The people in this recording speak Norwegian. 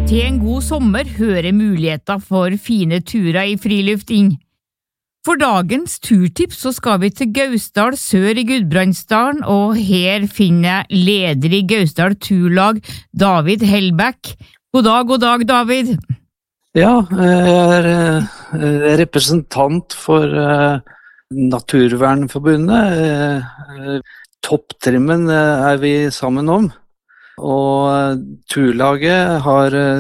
Til en god sommer hører muligheter for fine turer i frilufting. For dagens turtips så skal vi til Gausdal sør i Gudbrandsdalen, og her finner jeg leder i Gausdal turlag, David Hellbæk. God dag, David. Ja, jeg er representant for Naturvernforbundet. Topptrimmen er vi sammen om, og turlaget har